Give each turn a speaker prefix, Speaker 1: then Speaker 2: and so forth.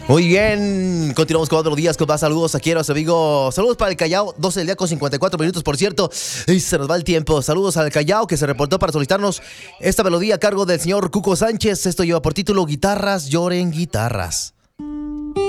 Speaker 1: Muy bien, continuamos con otros días con más saludos aquí a los amigos. Saludos para el Callao, 12 del día con 54 minutos, por cierto. Y se nos va el tiempo. Saludos al Callao que se reportó para solicitarnos esta melodía a cargo del señor Cuco Sánchez. Esto lleva por título Guitarras lloren guitarras.